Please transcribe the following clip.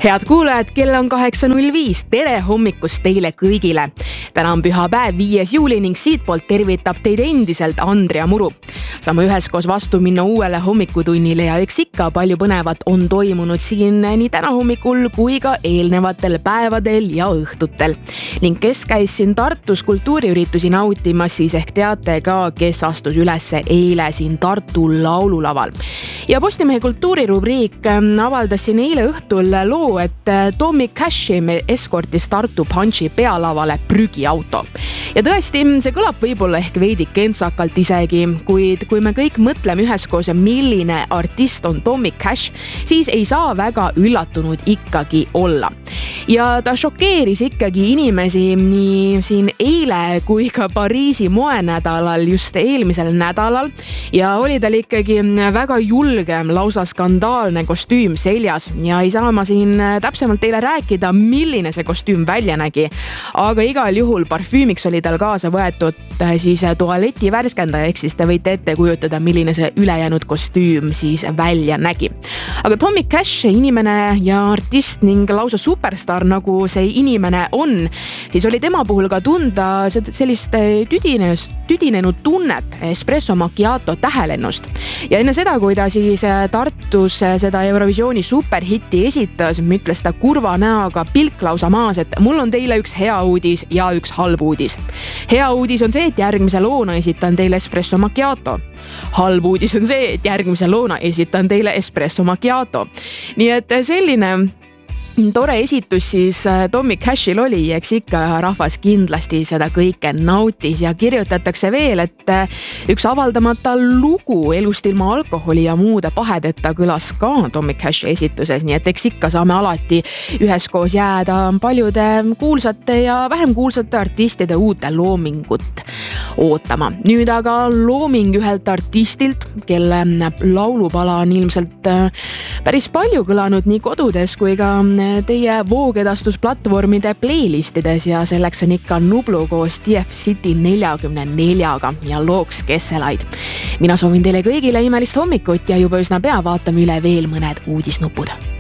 Head kuulajad, kell on 8.05. Tere hommikust teile kõigile. Täna on pühapäev 5. juuli ning siitpoolt tervitab teid endiselt Andrea Muru. Saame üheskoos vastu minna uuele hommikutunnile ja eks ikka palju põnevat on toimunud siin nii täna hommikul kui ka eelnevatel päevadel ja õhtutel. Ning kes käis siin Tartus kultuuriüritusi nautimas, siis ehk teate ka, kes astus ülesse eile siin Tartu laululaval. Ja Postimehe kultuurirubriik avaldas siin eile õhtul loo, et Tommy Cashi eskortis Tartu Punchi pealavale prügiauto. Ja tõesti, see kõlab võib-olla ehk veidi kentsakalt isegi, kuid kui me kõik mõtleme üheskoos, milline artist on Tommy Cash, siis ei saa väga üllatunud ikkagi olla. Ja ta šokeeris ikkagi inimesi nii siin eile kui ka Pariisi moenädalal just eelmisel nädalal ja oli tal ikkagi väga julgem, lausa skandaalne kostüüm seljas ja ei saa ma siin täpsemalt teile rääkida, milline see kostüüm välja nägi, aga igal juhul parfüümiks oli tal kaasa võetud siis tualeti värskendaja, ehk siis te võite ette kujutada, milline see ülejäänud kostüüm siis välja nägi. Aga Tommy Cash, inimene ja artist ning lausa superstar, nagu see inimene on, siis oli tema puhul ka tunda sellist tüdinenud tunnet espresso macchiato tähelennust. Ja enne seda, kui ta siis Tartus seda Eurovisiooni superhitti esitas, ütles ta kurva näoga pilk lausa maas, et mul on teile üks hea uudis ja üks halb uudis. Hea uudis on see, et järgmise loona esitan teile espresso macchiato. Halb uudis on see, et järgmise loona esitan teile espresso macchiato. Nii et selline tore esitus siis Tommy Cashil oli, eks ikka rahvas kindlasti seda kõike nautis ja kirjutatakse veel, et üks avaldamata lugu elust ilma alkoholi ja muude pahedeta kõlas ka Tommy Cashi esituses, nii et eks ikka saame alati üheskoos jääda paljude kuulsate ja vähem kuulsate artistide uute loomingut ootama. Nüüd aga looming ühelt artistilt, kelle laulupala on ilmselt päris palju kõlanud nii kodudes kui ka teie voogedastusplatvormide playlistides ja selleks on ikka Nublu koos TF City 44-ga ja looks Kesselaid. Mina soovin teile kõigile imelist hommikut ja juba üsna pea vaatame üle veel mõned uudisnupud.